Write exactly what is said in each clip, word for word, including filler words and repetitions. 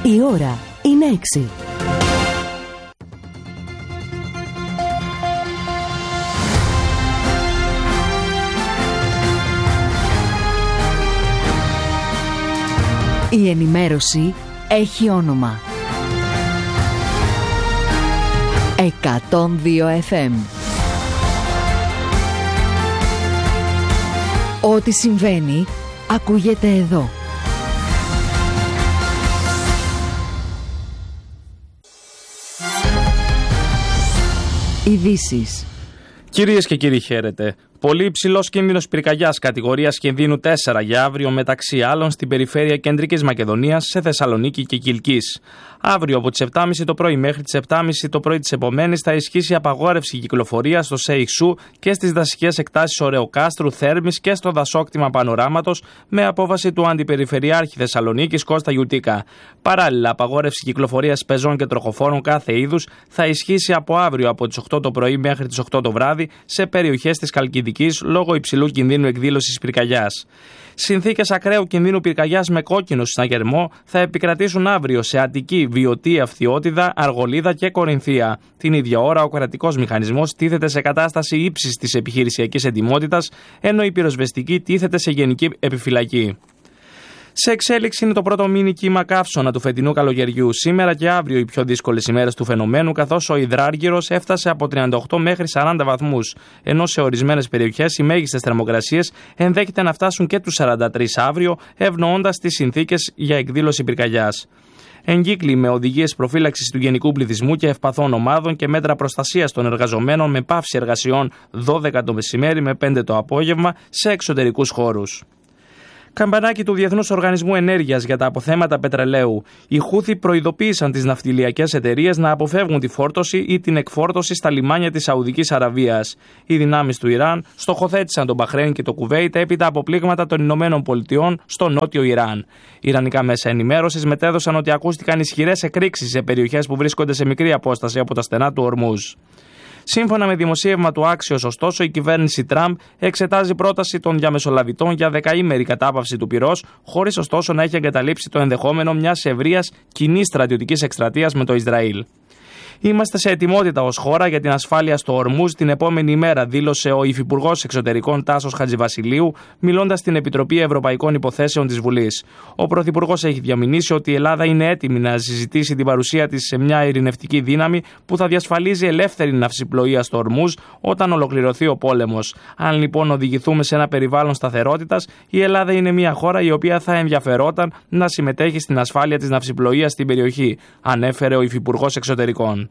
Η ώρα είναι έξι. Η ενημέρωση έχει όνομα. εκατόν δύο εφ εμ. Ό,τι συμβαίνει ακούγεται εδώ. Ειδήσεις. Κυρίες και κύριοι, χαίρετε. Πολύ υψηλός κίνδυνος πυρκαγιάς κατηγορίας κινδύνου τέσσερα για αύριο, μεταξύ άλλων στην περιφέρεια Κεντρικής Μακεδονίας, σε Θεσσαλονίκη και Κιλκής. Αύριο από τις επτά και μισή το πρωί μέχρι τις επτά και μισή το πρωί της επομένης θα ισχύσει απαγόρευση κυκλοφορίας στο ΣΕΙΧΣΟΥ και στις δασικές εκτάσεις Ωρεοκάστρου, Θέρμης και στο δασόκτημα Πανοράματος, με απόφαση του Αντιπεριφερειάρχη Θεσσαλονίκης Κώστα Γιουτίκα. Παράλληλα, απαγόρευση κυκλοφορίας πεζών και τροχοφόρων κάθε είδους θα ισχύσει από αύριο από τις οκτώ το πρωί μέχρι τις οκτώ το βράδυ σε περιοχές της Καλκιδικής λόγω υψηλού κινδύνου εκδήλωσης πυρκαγιάς. Συνθήκες ακραίου κινδύνου πυρκαγιάς με κόκκινο συναγερμό θα επικρατήσουν αύριο σε Αττική, Βιωτή, Αυθιώτιδα, Αργολίδα και Κορινθία. Την ίδια ώρα, ο κρατικός μηχανισμός τίθεται σε κατάσταση ύψης της επιχειρησιακής ετοιμότητας, ενώ η πυροσβεστική τίθεται σε γενική επιφυλακή. Σε εξέλιξη είναι το πρώτο μίνι κύμα καύσωνα του φετινού καλοκαιριού. Σήμερα και αύριο οι πιο δύσκολες ημέρες του φαινομένου, καθώς ο υδράργυρος έφτασε από τριάντα οκτώ μέχρι σαράντα βαθμούς, ενώ σε ορισμένες περιοχές οι μέγιστες θερμοκρασίες ενδέχεται να φτάσουν και τους σαράντα τρεις αύριο, ευνοώντας τις συνθήκες για εκδήλωση πυρκαγιάς. Εγκύκλοι με οδηγίες προφύλαξης του γενικού πληθυσμού και ευπαθών ομάδων και μέτρα προστασίας των εργαζομένων με πάυση εργασιών δώδεκα το μεσημέρι με πέντε το απόγευμα σε εξωτερικούς χώρους. Καμπανάκι του Διεθνούς Οργανισμού Ενέργειας για τα αποθέματα πετρελαίου. Οι Χούθι προειδοποίησαν τις ναυτιλιακές εταιρείες να αποφεύγουν τη φόρτωση ή την εκφόρτωση στα λιμάνια της Σαουδικής Αραβίας. Οι δυνάμεις του Ιράν στοχοθέτησαν τον Μπαχρέιν και το Κουβέιτ έπειτα από πλήγματα των Ηνωμένων Πολιτειών στο νότιο Ιράν. Ιρανικά μέσα ενημέρωσης μετέδωσαν ότι ακούστηκαν ισχυρές εκρήξεις σε περιοχές που βρίσκονται σε μικρή απόσταση από τα στενά του Ορμούζ. Σύμφωνα με δημοσίευμα του Άξιος, ωστόσο, η κυβέρνηση Τραμπ εξετάζει πρόταση των διαμεσολαβητών για δεκαήμερη κατάπαυση του πυρός, χωρίς ωστόσο να έχει εγκαταλείψει το ενδεχόμενο μιας ευρείας κοινής στρατιωτικής εκστρατείας με το Ισραήλ. Είμαστε σε ετοιμότητα ως χώρα για την ασφάλεια στο Ορμούζ την επόμενη ημέρα, δήλωσε ο Υφυπουργός Εξωτερικών Τάσος Χατζηβασιλείου, μιλώντας στην Επιτροπή Ευρωπαϊκών Υποθέσεων της Βουλής. Ο Πρωθυπουργός έχει διαμηνήσει ότι η Ελλάδα είναι έτοιμη να συζητήσει την παρουσία της σε μια ειρηνευτική δύναμη που θα διασφαλίζει ελεύθερη ναυσιπλοεία στο Ορμούζ όταν ολοκληρωθεί ο πόλεμος. Αν λοιπόν οδηγηθούμε σε ένα περιβάλλον σταθερότητας, η Ελλάδα είναι μια χώρα η οποία θα ενδιαφερόταν να συμμετέχει στην ασφάλεια της ναυσιπλοείας στην περιοχή, ανέφερε ο Υφυπουργός Εξωτερικών.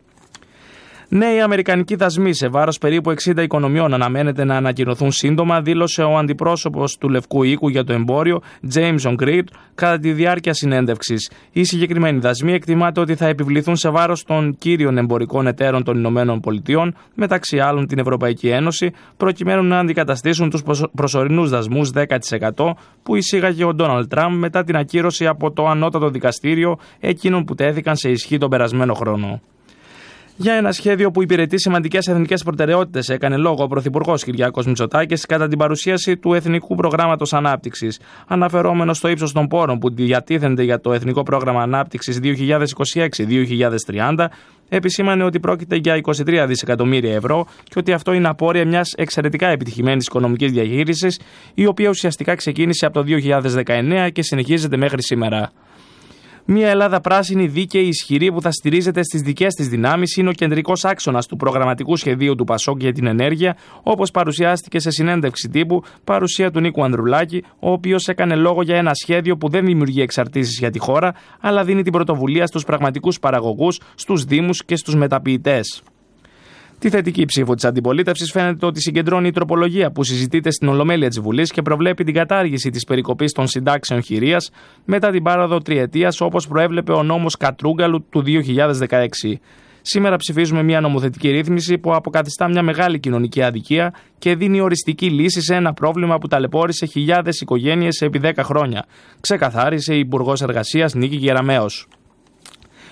Νέοι αμερικανικοί δασμοί σε βάρος περίπου εξήντα οικονομιών αναμένεται να ανακοινωθούν σύντομα, δήλωσε ο αντιπρόσωπος του Λευκού Οίκου για το εμπόριο, Jameson Creed, κατά τη διάρκεια συνέντευξης. Οι συγκεκριμένοι δασμοί εκτιμάται ότι θα επιβληθούν σε βάρος των κύριων εμπορικών εταίρων των Ηνωμένων Πολιτειών, μεταξύ άλλων την Ευρωπαϊκή Ένωση, προκειμένου να αντικαταστήσουν τους προσωρινούς δασμούς δέκα τοις εκατό που εισήγαγε ο Ντόναλντ Τραμπ μετά την ακύρωση από το Ανώτατο Δικαστήριο εκείνων που τέθηκαν σε ισχύ τον περασμένο χρόνο. Για ένα σχέδιο που υπηρετεί σημαντικές εθνικές προτεραιότητες έκανε λόγο ο Πρωθυπουργός Κυριάκος Μητσοτάκης κατά την παρουσίαση του Εθνικού Προγράμματος Ανάπτυξης. Αναφερόμενο στο ύψος των πόρων που διατίθενται για το Εθνικό Πρόγραμμα Ανάπτυξης δύο χιλιάδες είκοσι έξι με δύο χιλιάδες τριάντα, επισήμανε ότι πρόκειται για είκοσι τρία δισεκατομμύρια ευρώ και ότι αυτό είναι απόρρια μιας εξαιρετικά επιτυχημένης οικονομικής διαχείρισης, η οποία ουσιαστικά ξεκίνησε από το δύο χιλιάδες δεκαεννέα και συνεχίζεται μέχρι σήμερα. Μια Ελλάδα πράσινη, δίκαιη, ισχυρή που θα στηρίζεται στις δικές της δυνάμεις είναι ο κεντρικός άξονας του προγραμματικού σχεδίου του Πασόκ για την ενέργεια, όπως παρουσιάστηκε σε συνέντευξη τύπου παρουσία του Νίκου Ανδρουλάκη, ο οποίος έκανε λόγο για ένα σχέδιο που δεν δημιουργεί εξαρτήσεις για τη χώρα, αλλά δίνει την πρωτοβουλία στους πραγματικούς παραγωγούς, στους δήμους και στους μεταποιητές. Τη θετική ψήφο της αντιπολίτευσης φαίνεται ότι συγκεντρώνει η τροπολογία που συζητείται στην Ολομέλεια της Βουλής και προβλέπει την κατάργηση της περικοπής των συντάξεων χειρίας μετά την πάροδο τριετίας, όπως προέβλεπε ο νόμος Κατρούγκαλου του δύο χιλιάδες δεκαέξι. Σήμερα ψηφίζουμε μια νομοθετική ρύθμιση που αποκαθιστά μια μεγάλη κοινωνική αδικία και δίνει οριστική λύση σε ένα πρόβλημα που ταλαιπώρησε χιλιάδες οικογένειες επί δέκα χρόνια, ξεκαθάρισε η Υπουργός Εργασίας Νίκη Γεραμέως.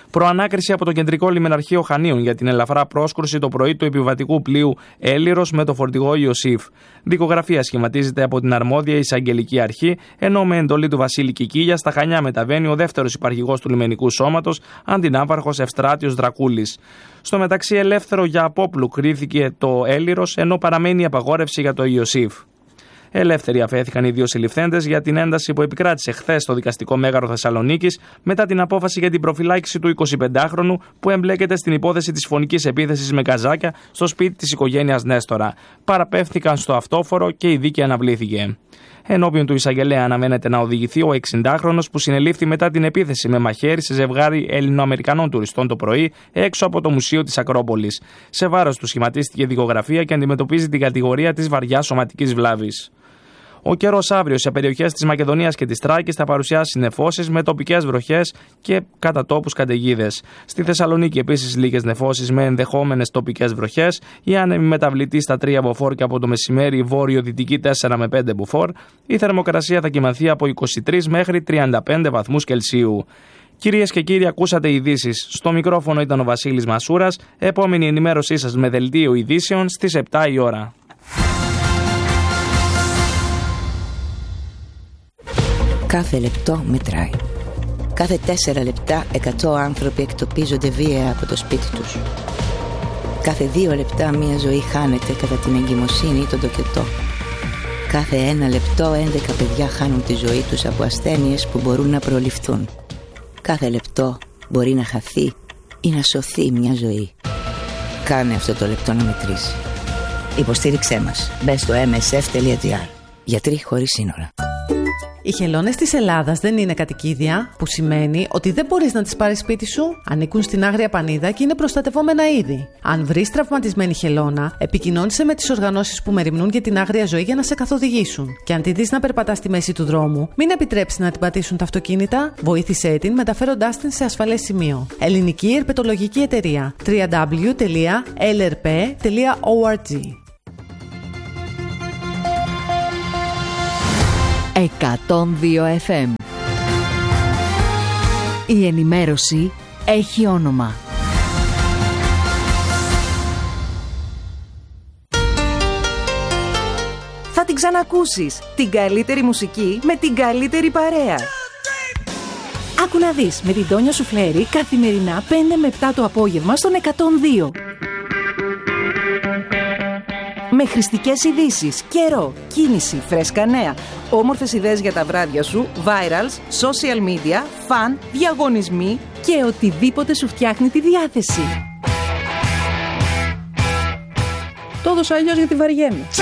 Προανάκριση από το Κεντρικό Λιμεναρχείο Χανίων για την ελαφρά πρόσκρουση το πρωί του επιβατικού πλοίου Έλυρος με το φορτηγό Ιωσήφ. Δικογραφία σχηματίζεται από την αρμόδια εισαγγελική αρχή, ενώ με εντολή του Βασίλη Κικίλια στα Χανιά μεταβαίνει ο δεύτερος υπαρχηγός του λιμενικού σώματος, αντινάβαρχος Ευστράτιος Δρακούλης. Στο μεταξύ, ελεύθερο για απόπλου κρίθηκε το Έλυρος, ενώ παραμένει η απαγόρευση για το Ιωσήφ. Ελεύθεροι αφέθηκαν οι δύο συλληφθέντες για την ένταση που επικράτησε χθες στο δικαστικό μέγαρο Θεσσαλονίκης μετά την απόφαση για την προφυλάκηση του εικοσιπεντάχρονου που εμπλέκεται στην υπόθεση της φωνικής επίθεσης με καζάκια στο σπίτι της οικογένειας Νέστορα. Παραπέμφθηκαν στο αυτόφορο και η δίκη αναβλήθηκε. Ενώπιον του εισαγγελέα αναμένεται να οδηγηθεί ο εξηντάχρονος που συνελήφθη μετά την επίθεση με μαχαίρι σε ζευγάρι Ελληνοαμερικανών τουριστών το πρωί έξω από το Μουσείο της Ακρόπολης. Σε βάρος του σχηματίστηκε δικογραφία και αντιμετωπίζει την κατηγορία της βαριάς σωματικής βλάβης. Ο καιρός αύριο σε περιοχές της Μακεδονίας και της Τράκης θα παρουσιάσει νεφώσεις με τοπικές βροχές και κατά τόπους καταιγίδες. Στη Θεσσαλονίκη επίσης λίγες νεφώσεις με ενδεχόμενες τοπικές βροχές. Η άνεμη μεταβλητή στα τρία μποφόρ και από το μεσημέρι βόρειο-δυτική τέσσερα με πέντε μποφόρ. Η θερμοκρασία θα κυμανθεί από είκοσι τρεις μέχρι τριάντα πέντε βαθμούς Κελσίου. Κυρίες και κύριοι, ακούσατε ειδήσεις. Στο μικρόφωνο ήταν ο Βασίλης Μασούρας. Επόμενη ενημέρωσή σας με δελτίο ειδήσεων στις επτά η ώρα. Κάθε λεπτό μετράει. Κάθε τέσσερα λεπτά εκατό άνθρωποι εκτοπίζονται βία από το σπίτι τους. Κάθε δύο λεπτά μία ζωή χάνεται κατά την εγκυμοσύνη ή τον τοκετό. Κάθε ένα λεπτό έντεκα παιδιά χάνουν τη ζωή τους από ασθένειες που μπορούν να προληφθούν. Κάθε λεπτό μπορεί να χαθεί ή να σωθεί μια ζωή. Κάνε αυτό το λεπτό να μετρήσει. Υποστήριξέ μας. Μπες στο εμ ες εφ τελεία τζι άρ. Γιατροί χωρίς σύνορα. Οι χελώνες της Ελλάδας δεν είναι κατοικίδια, που σημαίνει ότι δεν μπορείς να τις πάρεις σπίτι σου. Ανήκουν στην Άγρια Πανίδα και είναι προστατευόμενα είδη. Αν βρεις τραυματισμένη χελώνα, επικοινώνησε με τις οργανώσεις που μεριμνούν για την άγρια ζωή για να σε καθοδηγήσουν. Και αν τη δεις να περπατά στη μέση του δρόμου, μην επιτρέψεις να την πατήσουν τα αυτοκίνητα, βοήθησέ την μεταφέροντάς την σε ασφαλές σημείο. Ελληνική Ερπετολογική Εταιρεία. double-u double-u double-u τελεία ελ αρ πι τελεία ο αρ τζι. εκατόν δύο εφ εμ. Η ενημέρωση έχει όνομα. Θα την ξανακούσεις. Την καλύτερη μουσική με την καλύτερη παρέα. Άκου να δεις με την Τόνια Σουφλέρη καθημερινά πέντε με επτά το απόγευμα στον εκατόν δύο. Με χρηστικές ειδήσεις, καιρό, κίνηση, φρέσκα νέα, όμορφες ιδέες για τα βράδια σου, virals, social media, φαν, διαγωνισμοί και οτιδήποτε σου φτιάχνει τη διάθεση. Το έδωσα αλλιώς γιατί βαριέμαι.